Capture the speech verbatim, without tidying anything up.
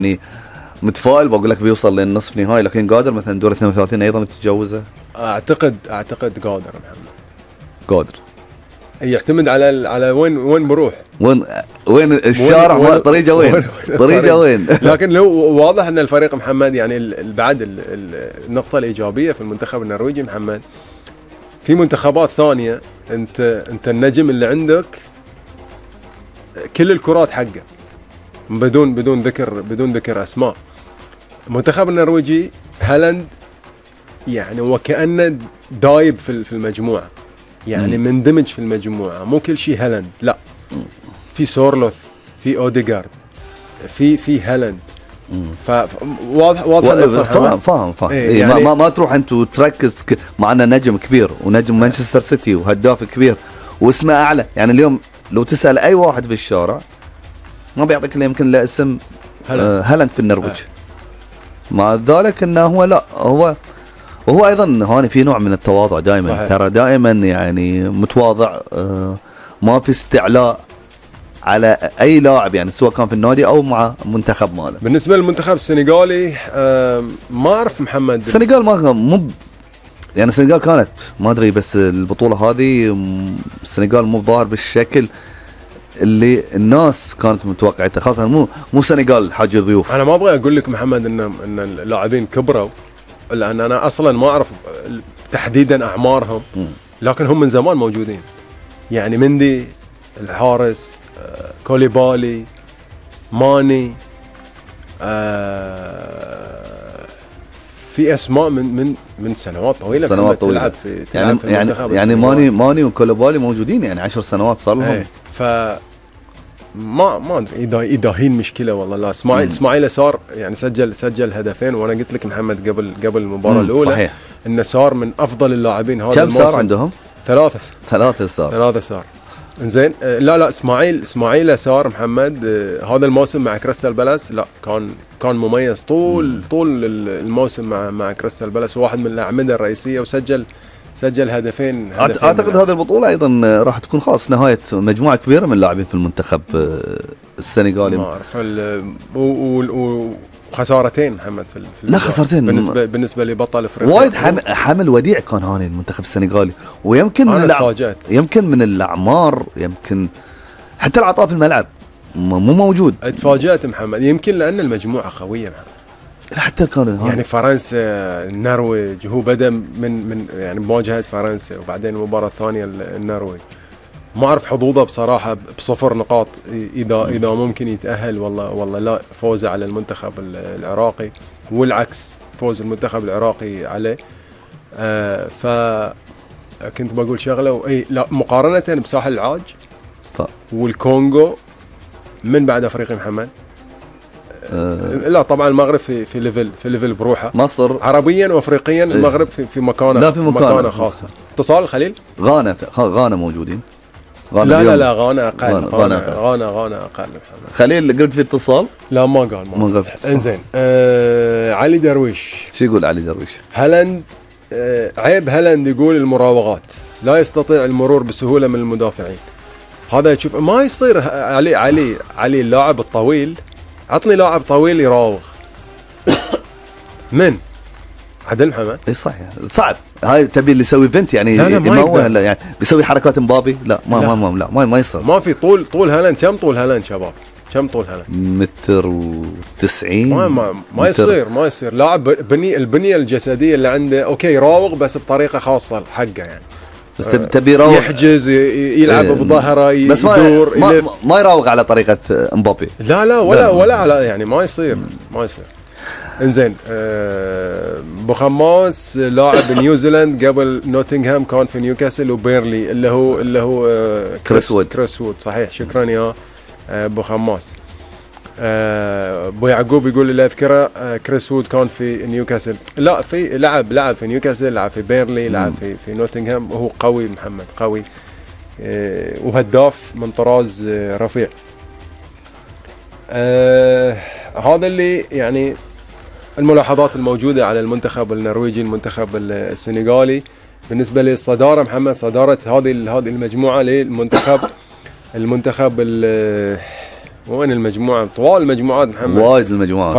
يعني متفائل بقول لك بيوصل للنصف نهائي، لكن قادر مثلا دور اثنين وثلاثين ايضا يتجاوزه؟ اعتقد اعتقد قادر محمد، قادر. يعتمد على على وين وين بروح، وين وين الشارع، وين طريقه، وين طريقه وين. لكن لو واضح ان الفريق محمد يعني بعد النقطه الايجابيه في المنتخب النرويجي محمد، في منتخبات ثانيه انت انت النجم اللي عندك كل الكرات حقه، بدون بدون ذكر بدون ذكر اسماء. المنتخب النرويجي هالاند يعني وكأنه دايب في في المجموعه، يعني مم. مندمج في المجموعه، مو كل شيء هالاند، لا في سورلوث، في اوديغارد، في في هالاند. فواضح واضح فاهم فاهم فاهم إيه إيه يعني ما, ما تروح انت وتركز ك... مع انه نجم كبير ونجم مانشستر سيتي وهداف كبير واسمه اعلى. يعني اليوم لو تسال اي واحد في الشارع ما بيعطيك الا يمكن له اسم آه هالاند في النرويج. آه. مع ذلك انه هو لا هو وهو ايضا هاني في نوع من التواضع دائما. صحيح. ترى دائما يعني متواضع، آه ما في استعلاء على اي لاعب، يعني سواء كان في النادي او مع منتخب ماله. بالنسبه للمنتخب السنغالي آه ما اعرف محمد، السنغال ما مو يعني السنغال كانت ما ادري، بس البطوله هذه السنغال مو ظاهر بالشكل اللي الناس كانت متوقعته، خاصه مو مو سنغال حاجه ضيوف. انا ما ابغى اقول لك محمد ان ان اللاعبين كبروا، لان انا اصلا ما اعرف تحديدا اعمارهم، لكن هم من زمان موجودين. يعني مندي الحارس، آه، كوليبالي، ماني، آه، في اسماء من من من سنوات طويله سنوات طويله تلعب في تلعب يعني في يعني يعني ماني ماني وكوليبالي موجودين يعني عشر سنوات صار لهم. ايه ف ما ما ادري اذا اذا هي المشكله والله. لا اسماعيل اسماعيل صار يعني سجل سجل هدفين، وانا قلت لك محمد قبل قبل المباراه الاولى صحيح انه صار من افضل اللاعبين هذا كم الموسم. كم صار عندهم؟ ثلاثه ثلاثه صار ثلاثه صار انزين. آه لا لا اسماعيل اسماعيل صار محمد آه هذا الموسم مع كريستال بالاس، لا كان كان مميز طول مم. طول الموسم مع مع كريستال بالاس، واحد من الاعمده الرئيسيه، وسجل سجل هدفين, هدفين اعتقد هذه البطوله ايضا راح تكون خاص نهايه مجموعه كبيره من اللاعبين في المنتخب السنغالي. ما اعرف وخسارتين محمد في, في لا خسارتين بالنسبه بالنسبه لبطل افريقيا وايد حمل وديع كان هاني المنتخب السنغالي، ويمكن من الع... يمكن من الاعمار، يمكن حتى العطاء في الملعب مو موجود. اتفاجأت محمد، يمكن لان المجموعه قويه محمد. حتى كان يعني فرنسا، النرويج، هو بدا من من يعني مواجهه فرنسا، وبعدين المباراه الثانيه النرويج. ما اعرف حظوظه بصراحه بصفر نقاط، اذا اذا ممكن يتاهل والله والله لا فوزه على المنتخب العراقي، والعكس فوز المنتخب العراقي عليه. آه ف كنت بقول شغله واي لا مقارنه بساحل العاج ف... والكونغو من بعد افريقيا محمد. أه لا طبعا المغرب في في ليفل في ليفل بروحه. مصر عربيا وافريقيا إيه؟ المغرب في في مكانه لا في مكانه, مكانه خاصه. اتصال خليل غانا غانا موجودين. غانا لا لا لا غانا اقل. غانا غانا غانا اقل. خليل قلت في اتصال؟ لا ما قال ما قال. انزين آه علي درويش شو يقول علي درويش؟ هالاند آه عيب هالاند يقول المراوغات، لا يستطيع المرور بسهوله من المدافعين. هذا تشوف ما يصير. علي علي علي اللاعب الطويل، عطني لاعب طويل يراوغ. من عدل محمد؟ اي صحيح صعب. هاي تبي اللي يسوي بنت يعني لا لا ما يموه لا يعني بيسوي حركات مبابي. لا ما لا. ما ما لا ما, ما يصير. ما في طول طول هالاند. كم طول هالاند شباب؟ كم طول هالاند؟ متر وتسعين. ما ما, ما يصير ما يصير لاعب بني البنيه الجسديه اللي عنده اوكي يراوغ بس بطريقه خاصه حقه يعني. بس تبي يراوغ يحجز يلعب إيه بظهره بس يدور ما, ما, ما يراوغ على طريقه مبابي. لا لا ولا لا ولا على يعني ما يصير ما يصير. انزين آه بوخماس لاعب نيوزيلاند قبل نوتنغهام، كان في نيوكاسل وبيرلي اللي هو اللي هو آه كريس وود. كريس وود صحيح. شكرا يا آه بوخماس. آه ابو يعقوب يقول اللي اذكره آه كريس وود كان في نيوكاسل. لا في لعب لعب في نيوكاسل، لعب في بيرلي، لعب في في نوتنغهام، وهو قوي محمد قوي آه وهداف من طراز آه رفيع. آه هذا اللي يعني الملاحظات الموجودة على المنتخب النرويجي المنتخب السنغالي. بالنسبة للصدارة محمد، صدارة هذه هذه المجموعة للمنتخب المنتخب وين المجموعه طوال المجموعات محمد وايد المجموعات.